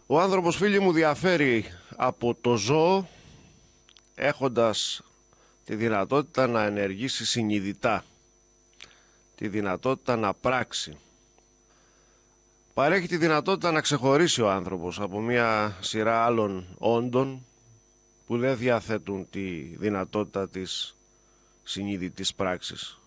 Ο άνθρωπος, φίλοι μου, διαφέρει από το ζώο έχοντας τη δυνατότητα να ενεργήσει συνειδητά, τη δυνατότητα να πράξει. Παρέχει τη δυνατότητα να ξεχωρίσει ο άνθρωπος από μια σειρά άλλων όντων που δεν διαθέτουν τη δυνατότητα της συνειδητής πράξης.